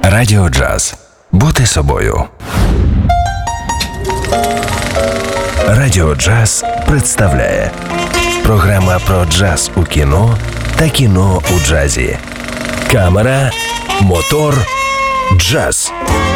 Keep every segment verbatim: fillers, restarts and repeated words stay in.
Радіо Джаз. Бути собою. Радіо Джаз представляє програма про джаз у кіно та кіно у джазі. Камера, мотор, джаз.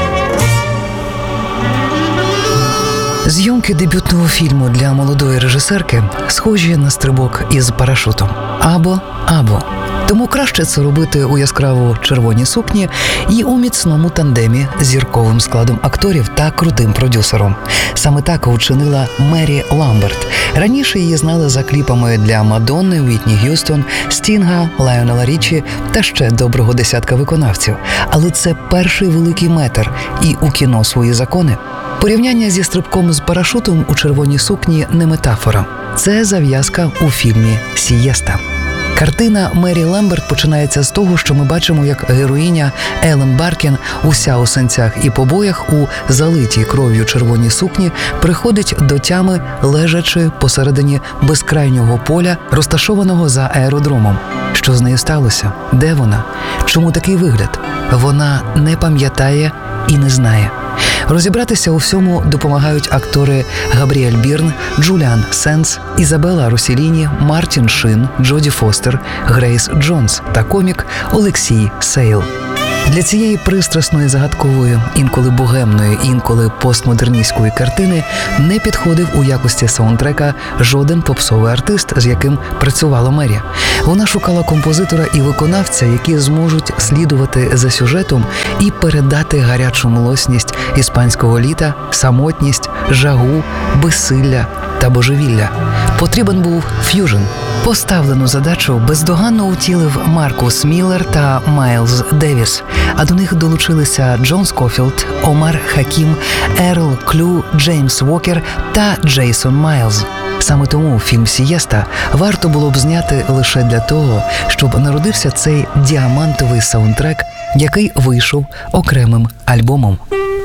Зйомки дебютного фільму для молодої режисерки схожі на стрибок із парашутом. Або-або. Тому краще це робити у яскраво червоній сукні і у міцному тандемі з зірковим складом акторів та крутим продюсером. Саме так учинила Мері Ламберт. Раніше її знали за кліпами для Мадонни, Уітні Г'юстон, Стінга, Лайонела Річі та ще доброго десятка виконавців. Але це перший великий метр і у кіно свої закони. Порівняння зі стрибком з парашутом у червоній сукні не метафора. Це зав'язка у фільмі «Сієста». Картина Мері Ламберт починається з того, що ми бачимо, як героїня Елен Баркін, уся у синцях і побоях, у залитій кров'ю червоній сукні, приходить до тями, лежачи посередині безкрайнього поля, розташованого за аеродромом. Що з нею сталося? Де вона? Чому такий вигляд? Вона не пам'ятає і не знає. Розібратися у всьому допомагають актори Габріель Бірн, Джуліан Сенс, Ізабела Росіліні, Мартін Шин, Джоді Фостер, Грейс Джонс та комік Олексій Сейл. Для цієї пристрасної, загадкової, інколи богемної, інколи постмодерністської картини не підходив у якості саундтрека жоден попсовий артист, з яким працювала Мері. Вона шукала композитора і виконавця, які зможуть слідувати за сюжетом і передати гарячу млосність іспанського літа, самотність, жагу, безсилля та божевілля. Потрібен був ф'южн. Поставлену задачу бездоганно утілив Маркус Міллер та Майлз Девіс, а до них долучилися Джон Скофілд, Омар Хакім, Ерл Клю, Джеймс Уокер та Джейсон Майлз. Саме тому фільм «Сієста» варто було б зняти лише для того, щоб народився цей діамантовий саундтрек, який вийшов окремим альбомом.